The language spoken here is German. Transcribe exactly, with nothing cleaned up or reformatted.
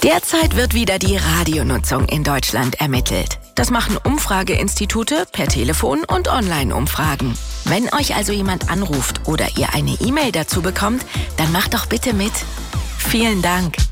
Derzeit wird wieder die Radionutzung in Deutschland ermittelt. Das machen Umfrageinstitute per Telefon und Online-Umfragen. Wenn euch also jemand anruft oder ihr eine E-Mail dazu bekommt, dann macht doch bitte mit. Vielen Dank.